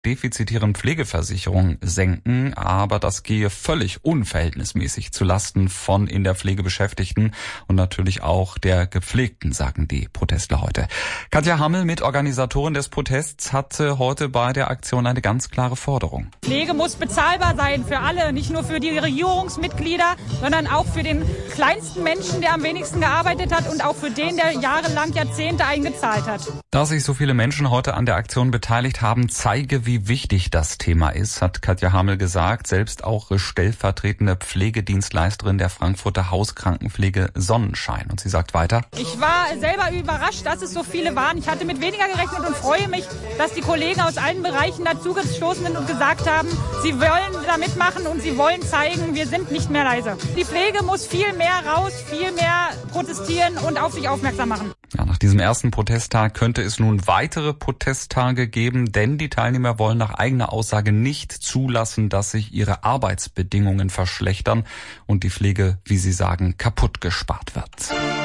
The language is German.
defizitären Pflegeversicherung senken, aber das gehe völlig unverhältnismäßig zu Lasten von in der Pflege Beschäftigten und natürlich auch der Gepflegten, sagen die Protestler heute. Katja Hammel, Mitorganisatorin des Protests, hatte heute bei der Aktion eine ganz klare Forderung. Pflege muss bezahlbar sein für alle, nicht nur für die Regierungsmitglieder, sondern auch für den kleinsten Menschen, der am wenigsten gearbeitet hat und auch für den, der jahrelang, Jahrzehnte eingezahlt hat. Dass sich so viele Menschen heute an der Aktion beteiligt haben, zeige, wie wichtig das Thema ist, hat Katja Hammel gesagt, selbst auch stellvertretende Pflegedienstleisterin der Frankfurter Hauskrankenpflege Sonnenschein. Und sie sagt weiter: Ich war selber überrascht, dass es so viele waren. Ich hatte mit weniger gerechnet und freue mich, dass die Kollegen aus allen Bereichen dazugestoßen sind und gesagt haben, sie wollen da mitmachen und sie wollen zeigen, wir sind nicht mehr leise. Die Pflege muss viel mehr raus, viel mehr protestieren und auf sich aufmerksam machen. Ja, nach diesem ersten Protesttag könnte es nun weitere Protesttage geben, denn die Teilnehmer wollen nach eigener Aussage nicht zulassen, dass sich ihre Arbeitsbedingungen verschlechtern und die Pflege, wie sie sagen, kaputt gespart wird.